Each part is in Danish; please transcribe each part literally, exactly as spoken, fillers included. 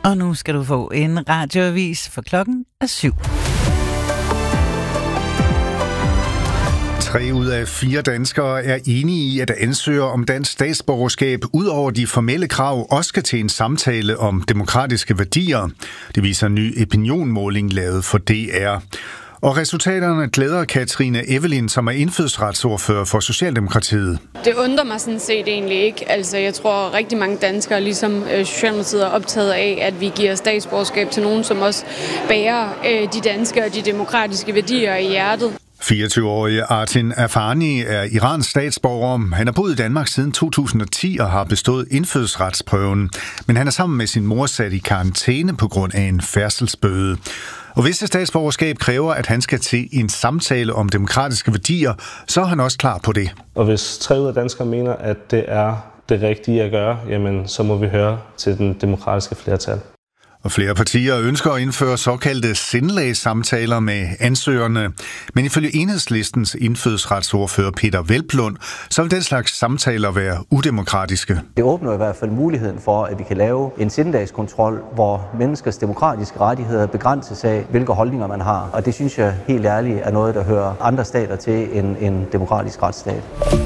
Og nu skal du få en radioavis, for klokken er syv. Tre ud af fire danskere er enige i, at ansøgere om dansk statsborgerskab ud over de formelle krav også skal til en samtale om demokratiske værdier. Det viser en ny opinionmåling lavet for D R. Og resultaterne glæder Katrine Evelyn, som er indfødsretsordfører for Socialdemokratiet. Det undrer mig sådan set egentlig ikke. Altså, jeg tror rigtig mange danskere, ligesom Socialdemokratiet, er optaget af, at vi giver statsborgerskab til nogen, som også bærer de danske og de demokratiske værdier i hjertet. fireogtyve-årige Artin Afani er Irans statsborger. Han har boet i Danmark siden to tusind og ti og har bestået indfødsretsprøven. Men han er sammen med sin mor sat i karantæne på grund af en færdselsbøde. Og hvis det statsborgerskab kræver, at han skal til en samtale om demokratiske værdier, så er han også klar på det. Og hvis tre ud af danskere mener, at det er det rigtige at gøre, jamen så må vi høre til den demokratiske flertal. Og flere partier ønsker at indføre såkaldte sindelagssamtaler med ansøgerne. Men ifølge Enhedslistens indfødsretsordfører Peter Hvelplund, så vil den slags samtaler være udemokratiske. Det åbner i hvert fald muligheden for, at vi kan lave en sindelagskontrol, hvor menneskers demokratiske rettigheder begrænses af, hvilke holdninger man har. Og det synes jeg helt ærligt er noget, der hører andre stater til end en demokratisk retsstat.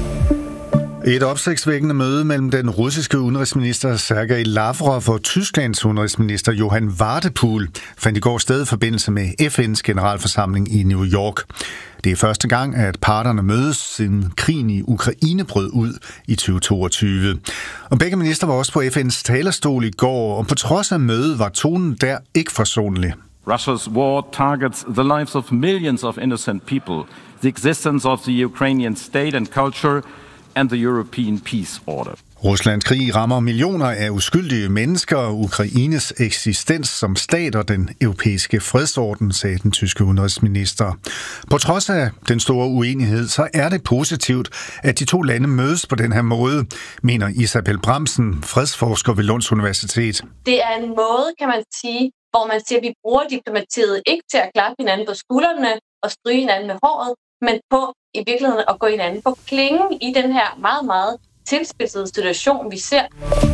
Et opsigtsvækkende møde mellem den russiske udenrigsminister Sergej Lavrov og Tysklands udenrigsminister Johann Wadephul fandt i går sted i forbindelse med F N's generalforsamling i New York. Det er første gang, at parterne mødes, siden krigen i Ukraine brød ud i tyve toogtyve. Og begge minister var også på F N's talerstol i går, og på trods af mødet var tonen der ikke forsonlig. Russia's war targets the lives of millions of innocent people, the existence of the Ukrainian state and culture, and the European peace order. Ruslands krig rammer millioner af uskyldige mennesker, og Ukraines eksistens som stat og den europæiske fredsorden, sagde den tyske udenrigsminister. På trods af den store uenighed, så er det positivt, at de to lande mødes på den her måde, mener Isabel Bramsen, fredsforsker ved Lunds Universitet. Det er en måde, kan man sige, hvor man siger, at vi bruger diplomatiet ikke til at klappe hinanden på skuldrene og stryge hinanden med håret, men på i virkeligheden at gå hinanden på klingen i den her meget, meget tilspidsede situation, vi ser.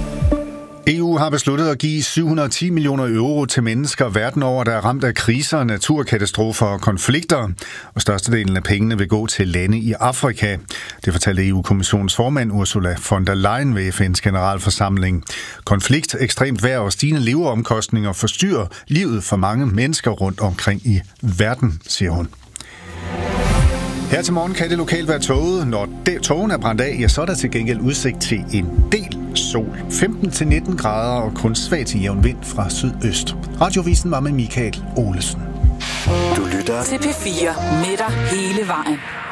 E U har besluttet at give syv hundrede og ti millioner euro til mennesker verden over, der er ramt af kriser, naturkatastrofer og konflikter. Og størstedelen af pengene vil gå til lande i Afrika. Det fortalte E U-kommissionens formand Ursula von der Leyen ved F N's generalforsamling. Konflikt, ekstremt vejr og stigende leveomkostninger forstyrrer livet for mange mennesker rundt omkring i verden, siger hun. Her til morgen kan det lokalt være tåget. Når togen er brændt af, ja, så er der til gengæld udsigt til en del sol. femten til nitten grader og kun svag til jævn vind fra sydøst. Radiovisen var med Michael Olesen. Du lytter til P fire med dig hele vejen.